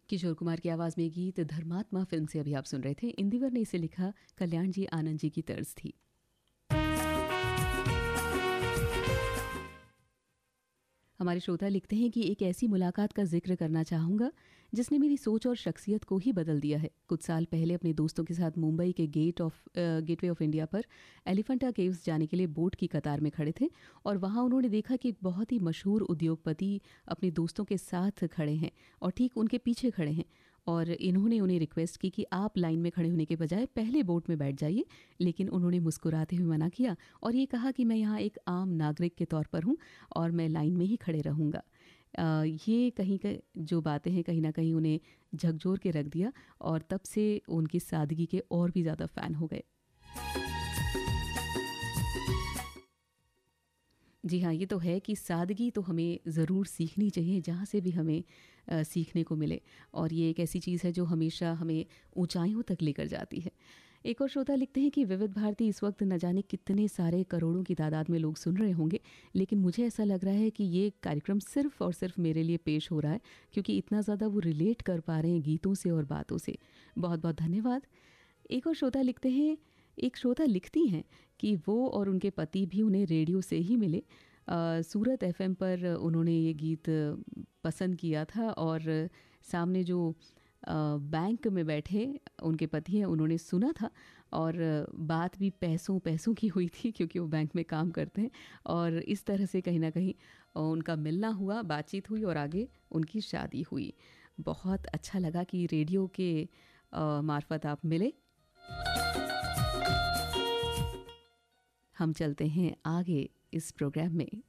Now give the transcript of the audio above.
किशोर कुमार की आवाज़ में गीत धर्मात्मा फिल्म से अभी आप सुन रहे थे। इंदिवर ने इसे लिखा कल्याण जी आनंद जी की तर्ज थी। हमारे श्रोता लिखते हैं कि एक ऐसी मुलाकात का जिक्र करना चाहूँगा जिसने मेरी सोच और शख्सियत को ही बदल दिया है। कुछ साल पहले अपने दोस्तों के साथ मुंबई के गेटवे ऑफ इंडिया पर एलिफेंटा केव्स जाने के लिए बोट की कतार में खड़े थे और वहाँ उन्होंने देखा कि एक बहुत ही मशहूर उद्योगपति अपने दोस्तों के साथ खड़े हैं और ठीक उनके पीछे खड़े हैं और इन्होंने उन्हें रिक्वेस्ट की कि आप लाइन में खड़े होने के बजाय पहले बोट में बैठ जाइए, लेकिन उन्होंने मुस्कुराते हुए मना किया और ये कहा कि मैं यहाँ एक आम नागरिक के तौर पर हूँ और मैं लाइन में ही खड़े रहूँगा। ये कहीं का जो बातें हैं कहीं ना कहीं उन्हें झकझोर के रख दिया और तब से उनकी सादगी के और भी ज़्यादा फ़ैन हो गए। जी हाँ, ये तो है कि सादगी तो हमें ज़रूर सीखनी चाहिए, जहाँ से भी हमें सीखने को मिले, और ये एक ऐसी चीज़ है जो हमेशा हमें ऊंचाइयों तक लेकर जाती है। एक और श्रोता लिखते हैं कि विविध भारती इस वक्त न जाने कितने सारे करोड़ों की तादाद में लोग सुन रहे होंगे, लेकिन मुझे ऐसा लग रहा है कि ये कार्यक्रम सिर्फ़ और सिर्फ मेरे लिए पेश हो रहा है, क्योंकि इतना ज़्यादा वो रिलेट कर पा रहे हैं गीतों से और बातों से। बहुत बहुत धन्यवाद। एक और श्रोता लिखते हैं, एक श्रोता लिखती हैं कि वो और उनके पति भी उन्हें रेडियो से ही मिले। सूरत एफएम पर उन्होंने ये गीत पसंद किया था और सामने जो बैंक में बैठे उनके पति हैं उन्होंने सुना था और बात भी पैसों की हुई थी, क्योंकि वो बैंक में काम करते हैं, और इस तरह से कहीं ना कहीं उनका मिलना हुआ, बातचीत हुई और आगे उनकी शादी हुई। बहुत अच्छा लगा कि रेडियो के मार्फत आप मिले। हम चलते हैं आगे इस प्रोग्राम में।